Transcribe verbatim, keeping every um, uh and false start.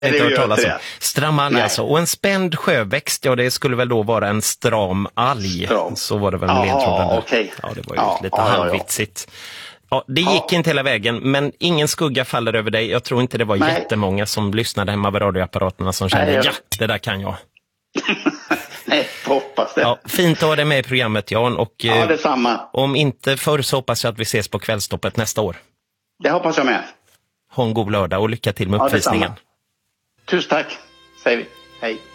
Jag inte hört talas om. Stramalg Nej. alltså. Och en spänd sjöväxt, ja det skulle väl då vara en stram alg. Stram. Så var det väl med Jaha, ledtråden där. okej. Ja, det var ju Ja, lite ja, ja, ja. halvvitsigt. Ja, det gick Ja. inte hela vägen, men ingen skugga faller över dig. Jag tror inte det var Nej. jättemånga som lyssnade hemma vid radioapparaterna som kände, Nej, jag- ja, det där kan jag. Nej, hoppas det. Ja, fint att ha dig med i programmet, Jan. Och Ja, eh, detsamma. om inte förr så hoppas jag att vi ses på Kvällstoppet nästa år. Det hoppas jag med. Ha en god lördag och lycka till med Ja, uppvisningen. detsamma. Tusen tack, säger vi. Hej.